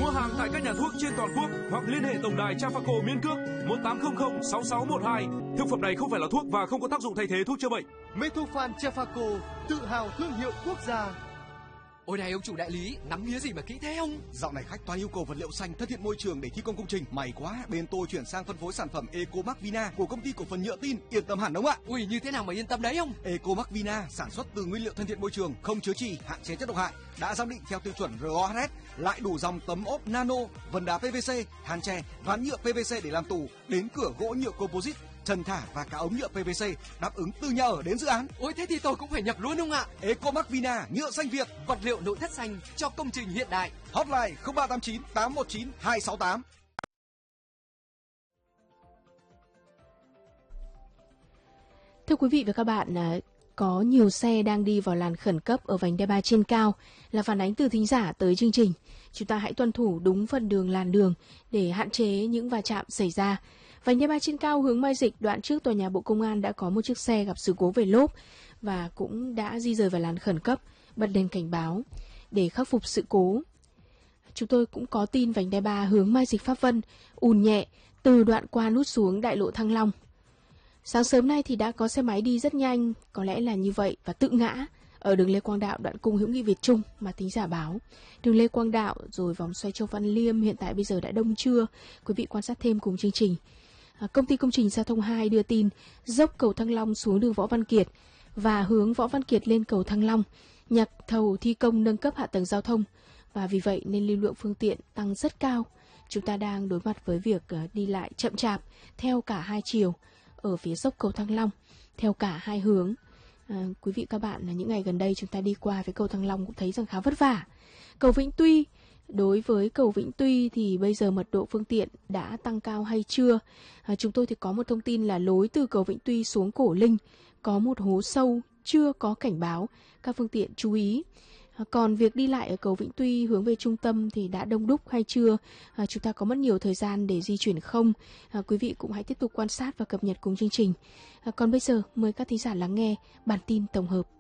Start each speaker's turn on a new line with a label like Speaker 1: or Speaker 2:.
Speaker 1: Mua hàng tại các nhà thuốc trên toàn quốc hoặc liên hệ tổng đài Trafaco miễn cước 1800 6612. Thực phẩm này không phải là thuốc và không có tác dụng thay thế thuốc chữa bệnh.
Speaker 2: Metofan Trafaco, tự hào thương hiệu quốc gia.
Speaker 3: Ôi này ông chủ đại lý, ngắm nghía gì mà kỹ thế ông?
Speaker 4: Dạo này khách toàn yêu cầu vật liệu xanh thân thiện môi trường để thi công công trình. May quá, bên tôi chuyển sang phân phối sản phẩm Ecomac Vina của công ty cổ phần Nhựa Tin, yên tâm hẳn ông ạ.
Speaker 3: Ui, như thế nào mà yên tâm đấy ông?
Speaker 4: Ecomac Vina sản xuất từ nguyên liệu thân thiện môi trường, không chứa chì, hạn chế chất độc hại, đã giám định theo tiêu chuẩn RoHS, lại đủ dòng tấm ốp nano, vân đá PVC, than tre, ván nhựa PVC để làm tủ, đến cửa gỗ nhựa composite, trần thả và cả ống nhựa PVC, đáp ứng từ nhà ở đến dự án.
Speaker 3: Ôi thế thì tôi cũng phải nhập luôn ông ạ.
Speaker 4: Ecomac Vina, nhựa xanh Việt,
Speaker 3: vật liệu nội thất xanh cho công trình hiện đại.
Speaker 4: Hotline 0389 819 268.
Speaker 5: Thưa quý vị và các bạn, có nhiều xe đang đi vào làn khẩn cấp ở vành đai 3 trên cao là phản ánh từ thính giả tới chương trình. Chúng ta hãy tuân thủ đúng phần đường làn đường để hạn chế những va chạm xảy ra. Vành đai 3 trên cao hướng Mai Dịch đoạn trước tòa nhà Bộ Công an đã có một chiếc xe gặp sự cố về lốp và cũng đã di rời vào làn khẩn cấp, bật đèn cảnh báo để khắc phục sự cố. Chúng tôi cũng có tin vành đai 3 hướng Mai Dịch Pháp Vân ùn nhẹ từ đoạn qua nút xuống đại lộ Thăng Long. Sáng sớm nay thì đã có xe máy đi rất nhanh, có lẽ là như vậy, và tự ngã ở đường Lê Quang Đạo đoạn Cung Hữu Nghị Việt Trung mà thính giả báo. Đường Lê Quang Đạo rồi vòng xoay Châu Văn Liêm hiện tại bây giờ đã đông chưa? Quý vị quan sát thêm cùng chương trình. Công ty Công trình Giao thông 2 đưa tin dốc cầu Thăng Long xuống đường Võ Văn Kiệt và hướng Võ Văn Kiệt lên cầu Thăng Long, nhà thầu thi công nâng cấp hạ tầng giao thông và vì vậy nên lưu lượng phương tiện tăng rất cao. Chúng ta đang đối mặt với việc đi lại chậm chạp theo cả hai chiều ở phía dốc cầu Thăng Long, theo cả hai hướng. Quý vị các bạn, những ngày gần đây chúng ta đi qua với cầu Thăng Long cũng thấy rằng khá vất vả. Cầu Vĩnh Tuy, đối với cầu Vĩnh Tuy thì bây giờ mật độ phương tiện đã tăng cao hay chưa? Chúng tôi thì có một thông tin là lối từ cầu Vĩnh Tuy xuống Cổ Linh có một hố sâu chưa có cảnh báo, các phương tiện chú ý. Còn việc đi lại ở cầu Vĩnh Tuy hướng về trung tâm thì đã đông đúc hay chưa? Chúng ta có mất nhiều thời gian để di chuyển không? Quý vị cũng hãy tiếp tục quan sát và cập nhật cùng chương trình. Còn bây giờ mời các thính giả lắng nghe bản tin tổng hợp.